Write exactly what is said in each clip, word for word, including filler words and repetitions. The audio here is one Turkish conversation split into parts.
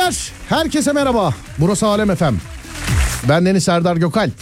dinleyenler, herkese merhaba. Burası Alem F M. Ben Deniz Serdar Gökalp.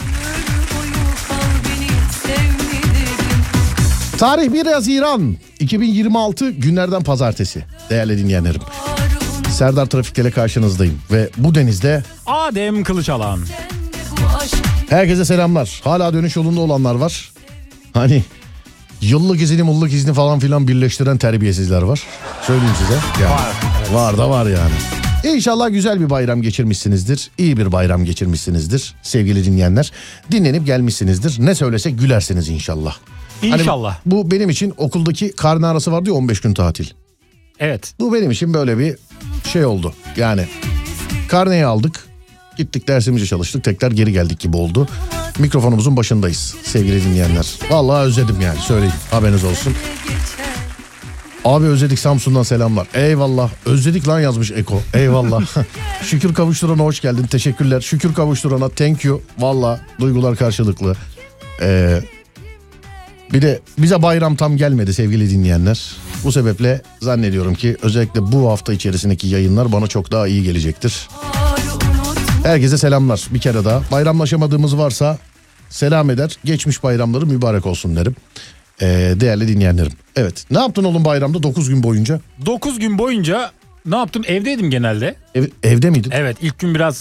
Tarih bir Haziran iki bin yirmi altı günlerden pazartesi. Değerli dinleyenlerim, Serdar Trafik'te ile karşınızdayım ve bu denizde Adem Kılıçalan. Herkese selamlar. Hala dönüş yolunda olanlar var. Hani yıllık izini mullık izni falan filan birleştiren terbiyesizler var. Söyleyeyim size. Yani, var. Evet. Var da var yani. İnşallah güzel bir bayram geçirmişsinizdir. İyi bir bayram geçirmişsinizdir sevgili dinleyenler. Dinlenip gelmişsinizdir. Ne söylesek gülersiniz inşallah. İnşallah. Hani bu benim için okuldaki karne arası vardı ya, on beş gün tatil. Evet. Bu benim için böyle bir şey oldu. Yani karneyi aldık. Gittik, dersimizi çalıştık, tekrar geri geldik gibi oldu. Mikrofonumuzun başındayız sevgili dinleyenler. Vallahi özledim yani, söyleyeyim, haberiniz olsun. Abi özledik, Samsun'dan selamlar. Eyvallah, özledik lan yazmış Eko. Eyvallah. Şükür Kavuşturan'a hoş geldin, teşekkürler. Şükür Kavuşturan'a thank you. Vallahi duygular karşılıklı. Ee, bir de bize bayram tam gelmedi sevgili dinleyenler. Bu sebeple zannediyorum ki özellikle bu hafta içerisindeki yayınlar bana çok daha iyi gelecektir. Herkese selamlar bir kere daha. Bayramlaşamadığımız varsa selam eder. Geçmiş bayramları mübarek olsun derim. Ee, değerli dinleyenlerim. Evet, ne yaptın oğlum bayramda dokuz gün boyunca? dokuz gün boyunca ne yaptım? Evdeydim genelde. Ev, evde miydin? Evet, ilk gün biraz